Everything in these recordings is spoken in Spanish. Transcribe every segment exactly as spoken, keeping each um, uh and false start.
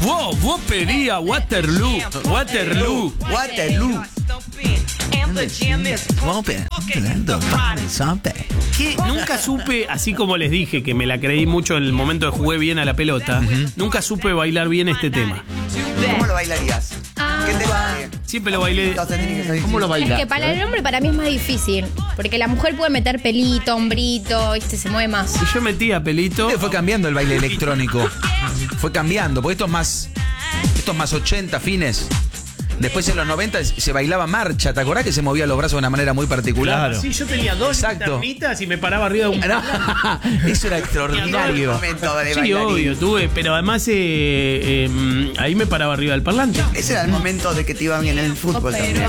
Vos, vos pedías Waterloo. Waterloo. Waterloo. ¿Qué? Nunca supe, así como les dije que me la creí mucho en el momento que jugué bien a la pelota, uh-huh. nunca supe bailar bien este tema. ¿Cómo lo bailarías? Ah. ¿Qué te va? Siempre lo bailé. ¿Cómo lo bailas? Es que para el hombre para mí es más difícil, porque la mujer puede meter pelito, hombrito, ¿viste? Se mueve más. Y yo metía pelito. Fue cambiando el baile electrónico. Fue cambiando, porque esto es más, esto es más ochenta, fines. Después en los noventa se bailaba marcha, ¿te acordás que se movía los brazos de una manera muy particular? Claro. Sí, yo tenía dos linternitas y me paraba arriba de un... No, eso era extraordinario. Sí, obvio, tuve, pero además eh, eh, ahí me paraba arriba del parlante. Ese era el momento de que te iba bien en el fútbol también.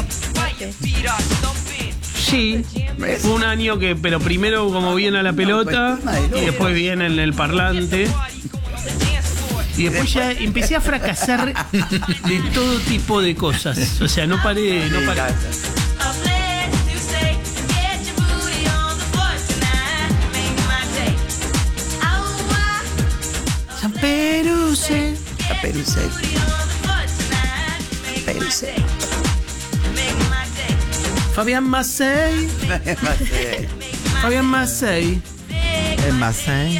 Sí, fue un año que, pero primero como bien a la pelota y después bien en el parlante. Y después ya empecé a fracasar de todo tipo de cosas. O sea, no paré, no paré. San Peruse. San Peruse. Peruse. Fabián Macei. Fabián Macei. El Macei.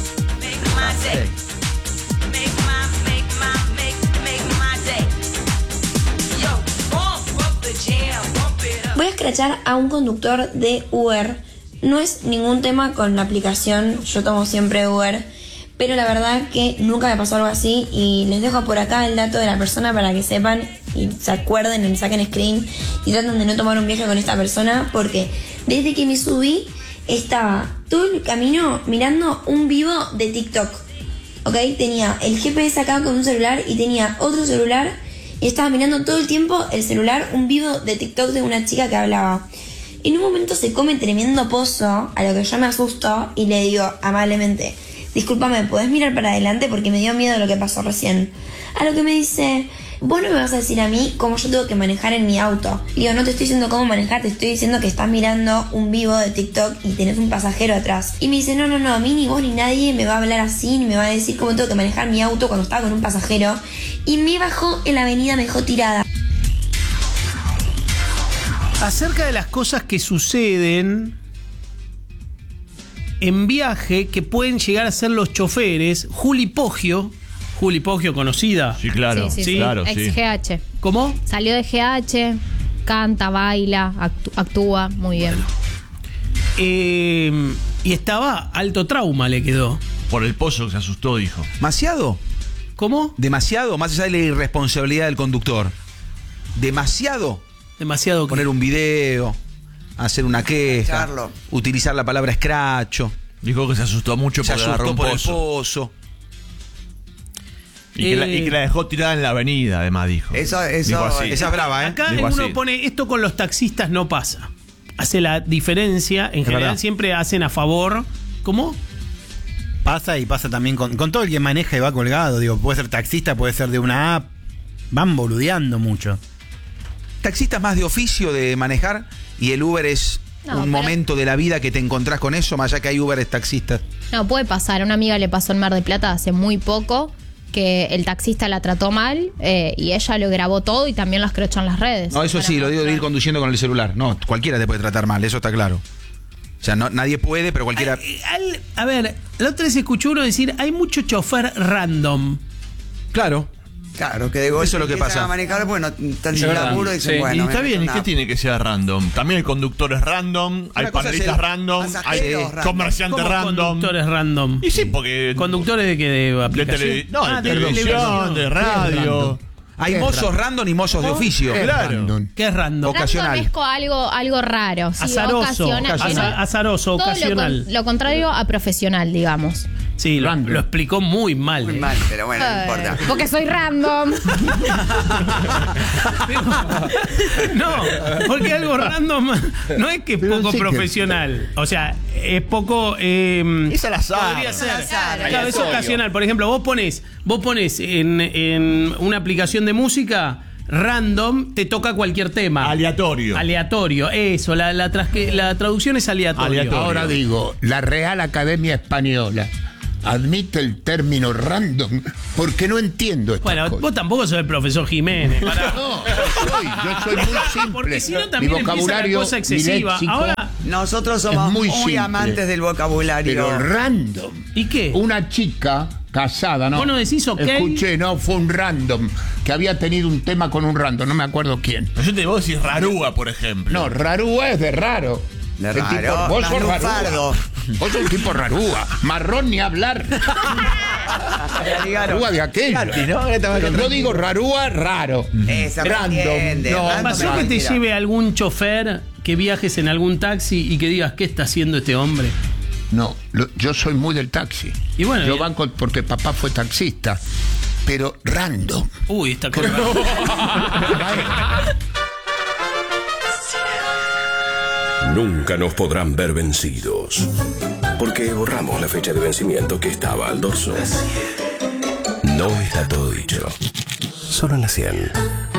Voy a escrachar a un conductor de Uber. No es ningún tema con la aplicación, yo tomo siempre Uber, pero la verdad que nunca me pasó algo así y les dejo por acá el dato de la persona para que sepan y se acuerden y saquen screen y traten de no tomar un viaje con esta persona, porque desde que me subí estaba todo el camino mirando un vivo de TikTok, ¿ok? Tenía el G P S acá con un celular y tenía otro celular y estaba mirando todo el tiempo el celular, un vivo de TikTok de una chica que hablaba. En un momento se come tremendo pozo, a lo que yo me asusto y le digo amablemente: discúlpame, ¿podés mirar para adelante? Porque me dio miedo lo que pasó recién. A lo que me dice: vos no me vas a decir a mí cómo yo tengo que manejar en mi auto. Y digo, no te estoy diciendo cómo manejar, te estoy diciendo que estás mirando un vivo de TikTok y tenés un pasajero atrás. Y me dice: no, no, no, a mí ni vos ni nadie me va a hablar así, ni me va a decir cómo tengo que manejar mi auto cuando estaba con un pasajero. Y me bajó en la avenida, me dejó tirada. Acerca de las cosas que suceden en viaje que pueden llegar a ser los choferes, Juli Poggio, Juli Poggio conocida. Sí, claro, Sí, sí, sí, sí. claro, Ex sí. G H. ¿Cómo? Salió de G H, canta, baila, actú- actúa, muy bien. Eh, y estaba alto trauma, le quedó. Por el pozo que se asustó, dijo. ¿Demasiado? ¿Cómo? ¿Demasiado? Más allá de la irresponsabilidad del conductor. ¿Demasiado? Demasiado. Poner un video, hacer una queja, Escracharlo. utilizar la palabra escracho. Dijo que se asustó mucho Se porque agarró asustó un por el pozo. pozo. Y, que la, Eh. y que la dejó tirada en la avenida, además, dijo. Eso, eso, Dijo así. Esa es brava, ¿eh? Acá Digo uno así. pone, esto con los taxistas no pasa. Hace la diferencia, en general verdad. siempre hacen a favor. ¿Cómo? Pasa y pasa también con, con todo el que maneja y va colgado. Digo, puede ser taxista, puede ser de una app. Van boludeando mucho. Taxistas más de oficio de manejar y el Uber es No, un pero- momento de la vida que te encontrás con eso, más allá que hay Uberes taxistas. No, puede pasar. A una amiga le pasó en Mar del Plata hace muy poco que el taxista la trató mal eh, y ella lo grabó todo y también lo escrachó en las redes. No, eso Para sí, lo digo de ir mostrar. conduciendo con el celular. No, cualquiera te puede tratar mal, eso está claro. O sea, no, nadie puede, pero cualquiera... Ay, al- a ver, la otra vez escuché uno decir, hay mucho chofer random. Claro. Claro, que de golpe Eso es lo que empiezan pasa. a manejar, bueno, están sin verdad. laburo y dicen, Sí. bueno. Y me está meto bien, ¿y una qué app. tiene que ser random? También el conductor es random, hay cosa es panelistas el random, hay pasajero random. comerciantes ¿Cómo random. conductores random? Y sí, porque... ¿Conductores de qué? ¿De de aplicación? tele- no, Ah, de televisión, de radio. Hay mozos random y mozos de oficio. Claro. ¿Qué es random? Ocasional. Random es co- algo, algo raro. Sí, Azaroso, ocasional. ocasional. Todo Azaroso, lo ocasional. con- Lo, contrario a profesional, digamos. Sí, lo, lo explicó muy mal. Muy eh. mal, pero bueno, no importa. Porque soy random. No, porque algo random no es que es poco profesional. O sea, es poco. Eh, Es al azar. Podría ser. Al azar, Claro, es aleatorio. ocasional. Por ejemplo, vos pones, vos pones en, en una aplicación de música random, te toca cualquier tema. Aleatorio. Aleatorio, eso, la, la, trasque- la traducción es aleatorio. Aleatorio. Ahora digo, la Real Academia Española. admite el término random porque no entiendo estas Bueno, cosas. vos tampoco sos el profesor Jiménez. Pará. No, yo soy, yo soy muy simple. Porque si no Mi también empieza la vocabulario, cosa mi excesiva. léxico Ahora, Nosotros somos es muy muy, simple. amantes del vocabulario. Pero random. ¿y qué? Una chica casada, ¿no? Vos no decís ok. Escuché, no, fue un random. Que había tenido un tema con un random, no me acuerdo quién. Pero yo te vos decís rarúa, por ejemplo. No, rarúa es de raro. De El raro, tipo- vos sos nanunfardo. rarúa. Vos sos un tipo rarúa. Marrón ni hablar. Rarúa de aquello. Pero yo digo rarúa, raro. Eso, me Random. entiende, No, random. ¿Pasó que te Mentira. lleve algún chofer, que viajes en algún taxi y que digas, ¿qué está haciendo este hombre? No, lo- yo soy muy del taxi. Y bueno, yo y- banco porque papá fue taxista. Pero random. Uy, está con Nunca nos podrán ver vencidos, porque borramos la fecha de vencimiento que estaba al dorso. No está todo dicho. Solo en la cien.